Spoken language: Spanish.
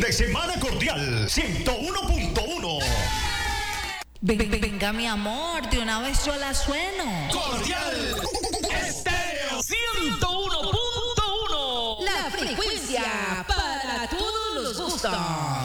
Fin de semana cordial 101.1. Venga, mi amor, de una vez yo la sueno. Cordial Estéreo 101.1. La frecuencia para todos los gustos.